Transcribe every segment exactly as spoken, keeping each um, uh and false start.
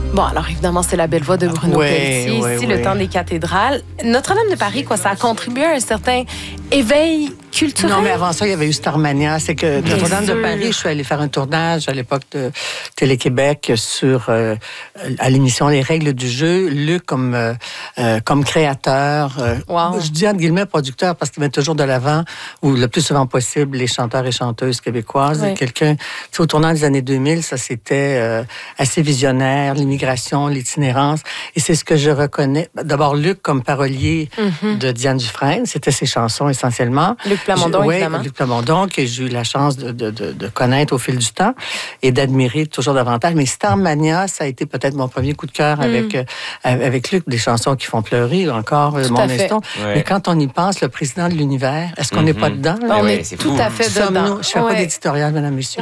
Bon, alors évidemment, c'est la belle voix de Bruno Oui, Pelletier, oui, ici, oui. le temps des cathédrales. Notre-Dame de Paris, quoi, ça a contribué à un certain éveil culturel? Non, mais avant ça, il y avait eu Starmania. C'est que Bien Notre-Dame de sûr. Paris, je suis allée faire un tournage à l'époque de Télé-Québec sur euh, à l'émission Les règles du jeu. Luc comme euh, euh, comme créateur. Euh, Wow. Je dis entre guillemets producteur parce qu'il met toujours de l'avant ou le plus souvent possible les chanteurs et chanteuses québécoises. Oui. Quelqu'un, tu sais, au tournant des années deux mille, ça c'était euh, assez visionnaire, l'immigration, l'itinérance. Et c'est ce que je reconnais. D'abord Luc comme parolier Mm-hmm. de Diane Dufresne, c'était ses chansons essentiellement. Luc Plamondon, Oui, évidemment. Luc Plamondon, que j'ai eu la chance de, de, de, de connaître au fil du temps et d'admirer toujours davantage. Mais Starmania, ça a été peut-être mon premier coup de cœur Mm. avec, euh, avec Luc, des chansons qui font pleurer encore, euh, Tout mon à fait. instant. Ouais. Mais quand on y pense, le président de l'univers, est-ce qu'on n'est Mhm. pas dedans? là? On ouais, est c'est tout fou. à fait dedans. Sommes-nous- Je ne fais Ouais. pas d'éditorial, madame, monsieur.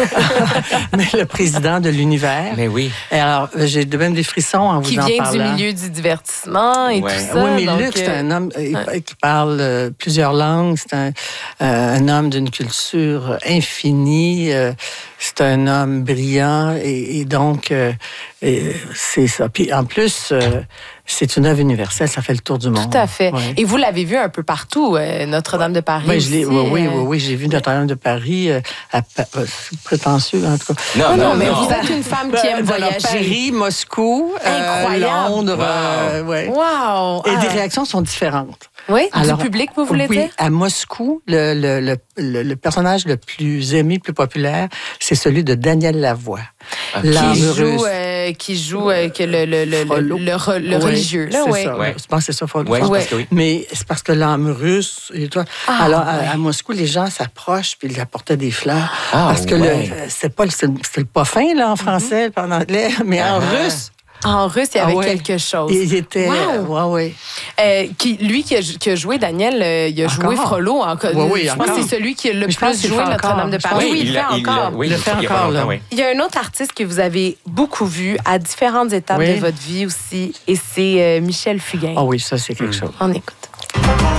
Mais le président de l'univers. Mais oui. Et alors, j'ai de même des frissons en vous Qui en vient parlant. du milieu du divertissement et Ouais. tout ça. Oui, mais donc, Luc, c'est euh, un homme euh, ouais. qui parle euh, plusieurs langues. C'est un, euh, un homme d'une culture infinie. euh, c'est un homme brillant. Et, et donc, euh, et c'est ça. Puis en plus, euh, c'est une œuvre universelle. Ça fait le tour du monde. Tout à fait. Ouais. Et vous l'avez vu un peu partout, euh, Notre-Dame de Paris. Oui, je l'ai- aussi, oui, oui, euh, oui, oui, j'ai vu Notre-Dame de Paris. euh, à Pa- euh, c'est prétentieux, en tout cas. Non, non, mais vous êtes une femme qui aime Alors, voyager. Paris, Moscou, euh, Incroyable. Londres. Wow. euh, ouais. Wow! Et Ah. des réactions sont différentes. Oui, Alors, du public, vous voulez oui, dire? à Moscou, le, le, le, le, le personnage le plus aimé, le plus populaire, c'est celui de Daniel Lavoie. L'âme Qui russe. joue, euh, qui joue euh, que le, le, le, le, Frollo. le re- le Oui, religieux. Là, c'est ouais. ça. Ouais. Je pense que c'est ça, Frollo. Oui, je Ouais. pense que oui. Mais c'est parce que l'âme russe et toi. Ah, alors, ouais. à, à Moscou, les gens s'approchent puis ils apportaient des fleurs. Ah, parce que ouais. le, c'est pas le, c'est le pas fin, là, en français, pas en anglais, mais en Ah. russe. En russe, il y avait Ah ouais. quelque chose. Il était. Wow. Ouais, ouais. Euh, qui, lui qui a, qui a joué, Daniel, euh, il a Encore? joué Frollo. Encore. Oui, oui, je pense encore. que c'est celui qui a le Mais je pense plus qu'il joué le fait Notre-Dame de encore. Paris. Je pense Oui, il le fait l'a- encore. l'a- oui, Il le il fait il y a pas encore, longtemps, là. oui. Il y a un autre artiste que vous avez beaucoup vu à différentes étapes Oui. de votre vie aussi, et c'est euh, Michel Fugain. Ah oui, ça, c'est quelque chose. On écoute.